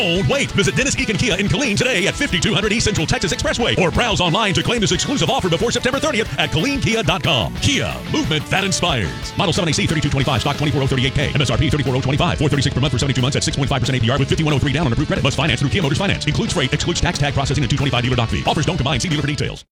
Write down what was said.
Don't wait. Visit Dennis Eakin Kia in Killeen today at 5200 East Central Texas Expressway or browse online to claim this exclusive offer before September 30th at KilleenKia.com. Kia, movement that inspires. Model 7AC 3225, stock 24038K, MSRP 34025, 436 per month for 72 months at 6.5% APR with 5103 down on approved credit. Must finance through Kia Motors Finance. Includes freight, excludes tax, tag processing, and 225 dealer doc fee. Offers don't combine. See dealer for details.